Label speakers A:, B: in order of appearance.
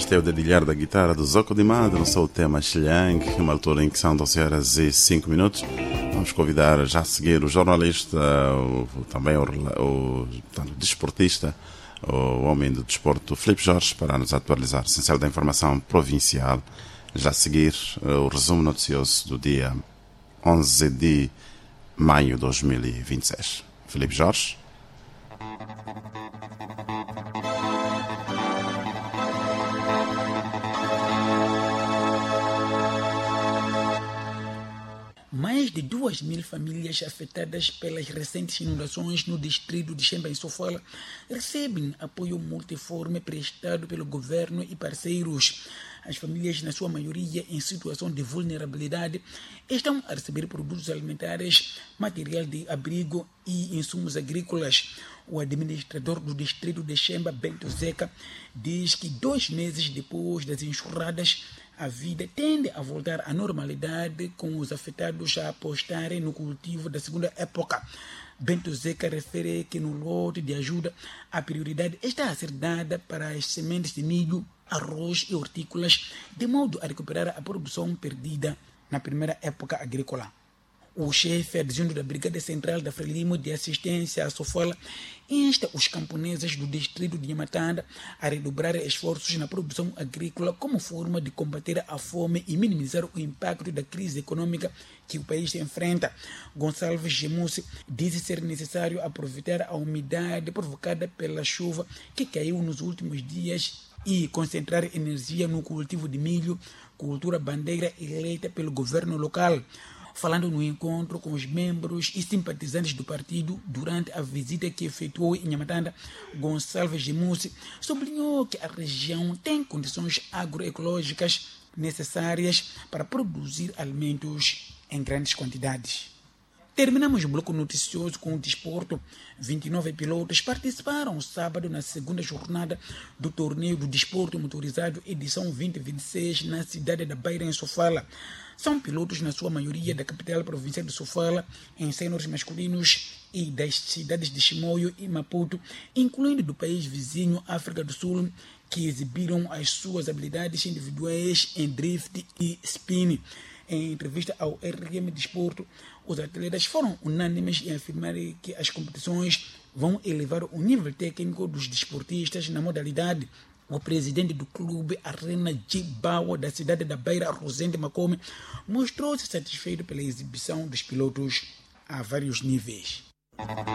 A: Este é o dedilhar da guitarra do Zoco de Madre, no seu tema Xilhang, uma altura em que são 12 horas e 5 minutos. Vamos convidar já a seguir o jornalista, também o desportista, o homem do desporto, Filipe Jorge, para nos atualizar o essencial da informação provincial. Já a seguir o resumo noticioso do dia 11 de maio de 2026. Filipe Jorge.
B: Mais de 2.000 famílias afetadas pelas recentes inundações no distrito de Xemba, em Sofala, recebem apoio multiforme prestado pelo governo e parceiros. As famílias, na sua maioria em situação de vulnerabilidade, estão a receber produtos alimentares, material de abrigo e insumos agrícolas. O administrador do distrito de Xemba, Bento Zeca, diz que 2 meses depois das enxurradas, a vida tende a voltar à normalidade, com os afetados a apostarem no cultivo da segunda época. Bento Zeca refere que no lote de ajuda, a prioridade está a ser dada para as sementes de milho, arroz e hortícolas, de modo a recuperar a produção perdida na primeira época agrícola. O chefe adjunto da Brigada Central da Frelimo de Assistência à Sofala insta os camponeses do distrito de Nhamatanda a redobrar esforços na produção agrícola como forma de combater a fome e minimizar o impacto da crise econômica que o país enfrenta. Gonçalves Gemussi diz ser necessário aproveitar a umidade provocada pela chuva que caiu nos últimos dias e concentrar energia no cultivo de milho, cultura bandeira eleita pelo governo local. Falando no encontro com os membros e simpatizantes do partido durante a visita que efetuou em Nhamatanda, Gonçalves Gemussi sublinhou que a região tem condições agroecológicas necessárias para produzir alimentos em grandes quantidades. Terminamos o bloco noticioso com o desporto. 29 pilotos participaram sábado na segunda jornada do torneio do desporto motorizado edição 2026 na cidade da Beira, em Sofala. São pilotos, na sua maioria, da capital provincial de Sofala, em sêniores masculinos, e das cidades de Chimoio e Maputo, incluindo do país vizinho, África do Sul, que exibiram as suas habilidades individuais em drift e spin. Em entrevista ao RM Desporto, os atletas foram unânimes em afirmar que as competições vão elevar o nível técnico dos desportistas na modalidade. O presidente do clube Arena Jibawa, da cidade da Beira, Rosende Macome, mostrou-se satisfeito pela exibição dos pilotos a vários níveis.